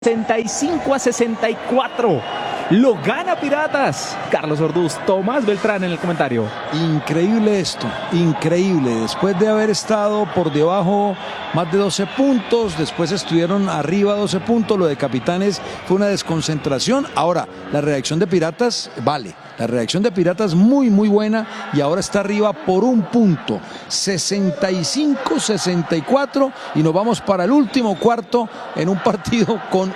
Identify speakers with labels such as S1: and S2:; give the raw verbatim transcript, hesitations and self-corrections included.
S1: sesenta y cinco a sesenta y cuatro. Lo gana Piratas. Carlos Orduz, Tomás Beltrán en el comentario.
S2: Increíble esto, increíble. Después de haber estado por debajo más de doce puntos, después estuvieron arriba doce puntos, lo de Capitanes fue una desconcentración. Ahora, la reacción de Piratas vale. La reacción de Piratas muy muy buena y ahora está arriba por un punto, sesenta y cinco a sesenta y cuatro, y nos vamos para el último cuarto en un partido con